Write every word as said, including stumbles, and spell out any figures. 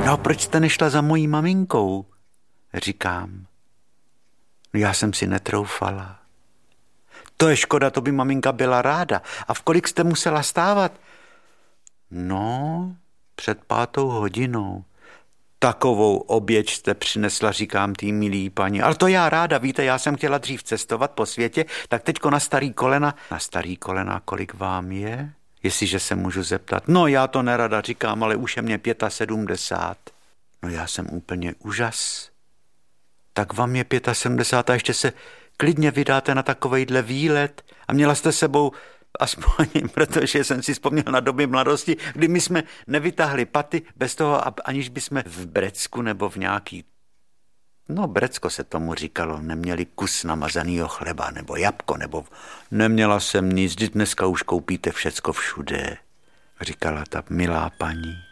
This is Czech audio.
No, proč jste nešla za mojí maminkou? Říkám. No, já jsem si netroufala. To je škoda, to by maminka byla ráda. A v kolik jste musela stávat? No, před pátou hodinou. Takovou oběť jste přinesla, říkám tý milý paní. Ale to já ráda, víte, já jsem chtěla dřív cestovat po světě, tak teďko na starý kolena. Na starý kolena, kolik vám je? Jestliže se můžu zeptat. No, já to nerada říkám, ale už je mě sedmdesát pět. No, já jsem úplně úžas. Tak vám je sedmdesát pět a ještě se klidně vydáte na takovejhle výlet a měla jste sebou aspoň, protože jsem si vzpomněl na doby mladosti, kdy my jsme nevytáhli paty bez toho, aniž bychom v Brecku nebo v nějaký, no Brecko se tomu říkalo, neměli kus namazanýho chleba nebo jabko, nebo neměla jsem nic, dneska už koupíte všecko všude, říkala ta milá paní.